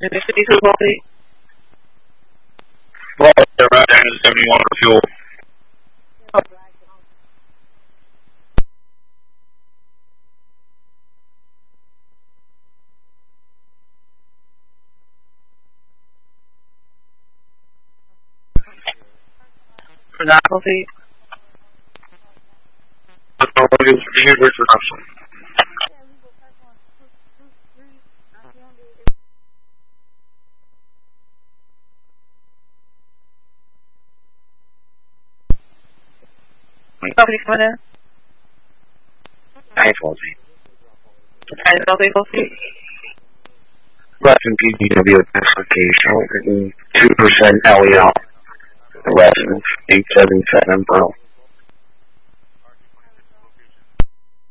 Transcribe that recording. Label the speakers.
Speaker 1: Is this 52 voltage?
Speaker 2: Well, they're right down to 71 for fuel.
Speaker 1: For that voltage?
Speaker 2: Here's Richard Russell.
Speaker 1: Company coming in?
Speaker 2: Nice voltage.
Speaker 1: Nice voltage?
Speaker 2: Less than PGW classification, 2% LEL. Less than 877 Pro.